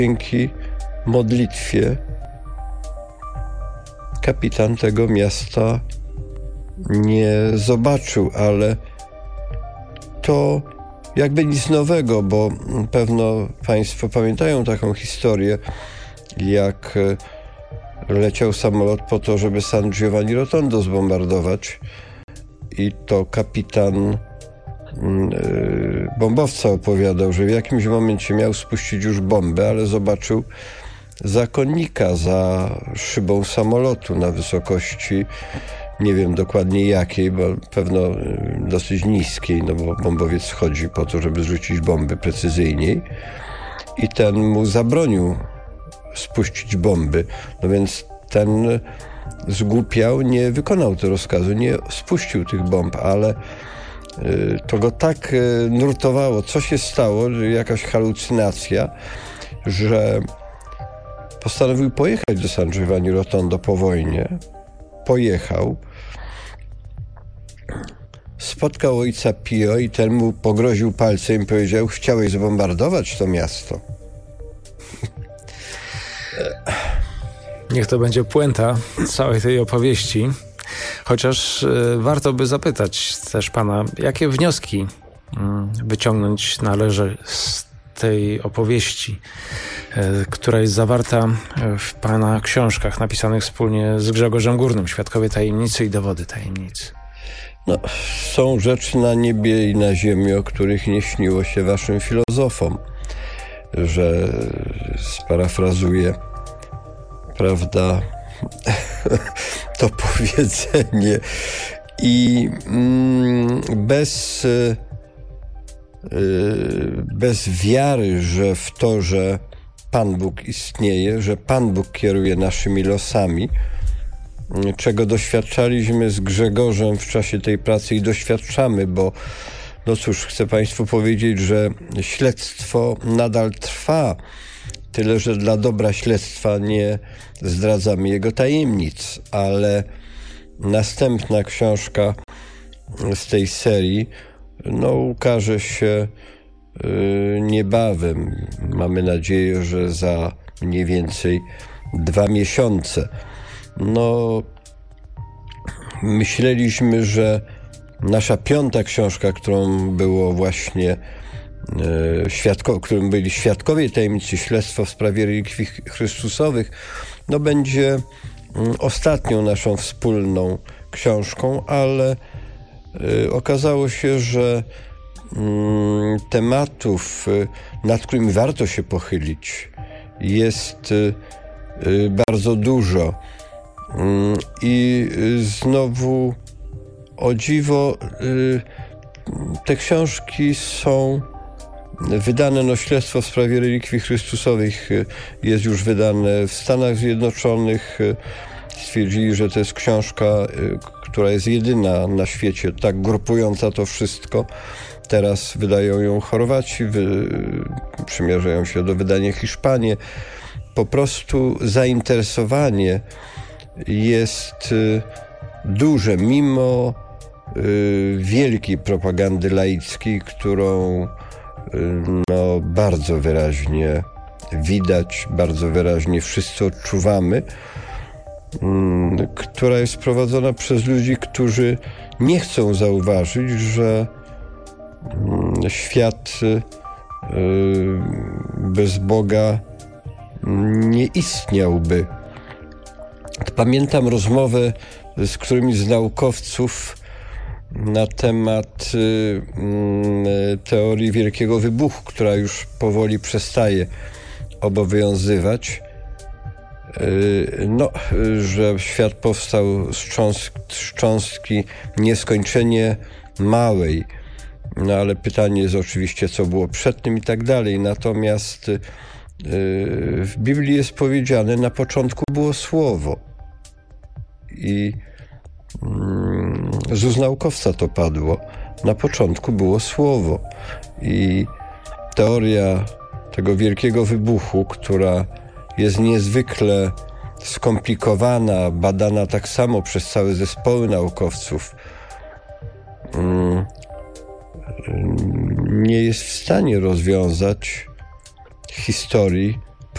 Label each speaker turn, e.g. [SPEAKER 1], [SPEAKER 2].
[SPEAKER 1] dzięki modlitwie kapitan tego miasta nie zobaczył, ale to jakby nic nowego, bo pewno Państwo pamiętają taką historię, jak leciał samolot po to, żeby San Giovanni Rotondo zbombardować i to kapitan bombowca opowiadał, że w jakimś momencie miał spuścić już bombę, ale zobaczył zakonnika za szybą samolotu na wysokości, nie wiem dokładnie jakiej, bo pewno dosyć niskiej, no bo bombowiec schodzi po to, żeby zrzucić bomby precyzyjniej, i ten mu zabronił spuścić bomby. No więc ten zgłupiał, nie wykonał tego rozkazu, nie spuścił tych bomb, ale to go tak nurtowało, co się stało, jakaś halucynacja, że postanowił pojechać do San Giovanni Rotondo po wojnie. Pojechał, spotkał ojca Pio i ten mu pogroził palcem i powiedział: chciałeś zbombardować to miasto.
[SPEAKER 2] Niech to będzie puenta całej tej opowieści. Chociaż warto by zapytać też pana, jakie wnioski wyciągnąć należy z tej opowieści, która jest zawarta w pana książkach napisanych wspólnie z Grzegorzem Górnym, Świadkowie tajemnicy i dowody tajemnicy.
[SPEAKER 1] No, są rzeczy na niebie i na ziemi, o których nie śniło się waszym filozofom, że sparafrazuję, prawda, to powiedzenie. I bez wiary, że w to, że Pan Bóg istnieje, że Pan Bóg kieruje naszymi losami, czego doświadczaliśmy z Grzegorzem w czasie tej pracy i doświadczamy, bo no cóż, chcę Państwu powiedzieć, że śledztwo nadal trwa, tyle że dla dobra śledztwa nie zdradzamy jego tajemnic, ale następna książka z tej serii no ukaże się niebawem. Mamy nadzieję, że za mniej więcej 2 miesiące. No, myśleliśmy, że nasza 5. książka, którą było właśnie którym byli Świadkowie tajemnicy, śledztwo w sprawie relikwii chrystusowych, no będzie ostatnią naszą wspólną książką, ale okazało się, że tematów, nad którymi warto się pochylić, jest bardzo dużo. I znowu, o dziwo, te książki są wydane, no śledztwo w sprawie relikwii chrystusowych jest już wydane w Stanach Zjednoczonych. Stwierdzili, że to jest książka, która jest jedyna na świecie tak grupująca to wszystko. Teraz wydają ją Chorwaci, przymierzają się do wydania Hiszpanie. Po prostu zainteresowanie jest duże, mimo wielkiej propagandy laickiej, którą no, bardzo wyraźnie widać, bardzo wyraźnie wszyscy odczuwamy, która jest prowadzona przez ludzi, którzy nie chcą zauważyć, że świat bez Boga nie istniałby. Pamiętam rozmowę z którymi z naukowców na temat teorii Wielkiego Wybuchu, która już powoli przestaje obowiązywać. No, że świat powstał z cząstki nieskończenie małej. No ale pytanie jest oczywiście, co było przed tym i tak dalej. Natomiast w Biblii jest powiedziane, na początku było Słowo. I z ust naukowca to padło. Na początku było Słowo. I teoria tego Wielkiego Wybuchu, która jest niezwykle skomplikowana, badana tak samo przez całe zespoły naukowców, nie jest w stanie rozwiązać historii